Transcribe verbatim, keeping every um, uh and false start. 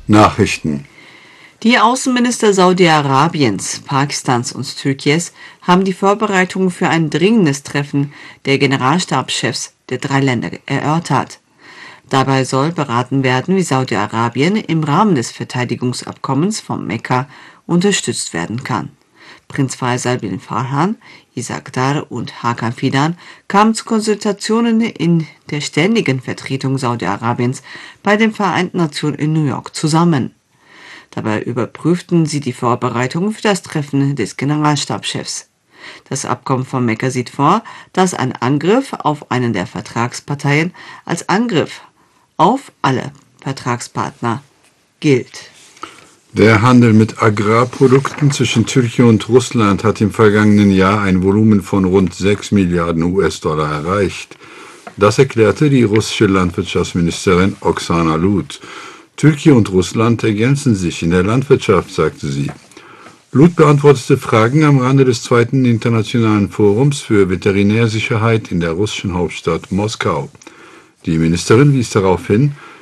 Nachrichten. Die Außenminister Saudi-Arabiens, Pakistans und Türkiens haben die Vorbereitungen für ein dringendes Treffen der Generalstabschefs der drei Länder erörtert. Dabei soll beraten werden, wie Saudi-Arabien im Rahmen des Verteidigungsabkommens von Mekka unterstützt werden kann. Prinz Faisal bin Farhan, Isaac Dar und Hakan Fidan kamen zu Konsultationen in der ständigen Vertretung Saudi-Arabiens bei den Vereinten Nationen in New York zusammen. Dabei überprüften sie die Vorbereitungen für das Treffen des Generalstabschefs. Das Abkommen von Mekka sieht vor, dass ein Angriff auf einen der Vertragsparteien als Angriff auf alle Vertragspartner gilt. Der Handel mit Agrarprodukten zwischen Türkei und Russland hat im vergangenen Jahr ein Volumen von rund sechs Milliarden U S-Dollar erreicht. Das erklärte die russische Landwirtschaftsministerin Oksana Lut. Türkei und Russland ergänzen sich in der Landwirtschaft, sagte sie. Lut beantwortete Fragen am Rande des zweiten Internationalen Forums für Veterinärsicherheit in der russischen Hauptstadt Moskau. Die Ministerin wies darauf hin,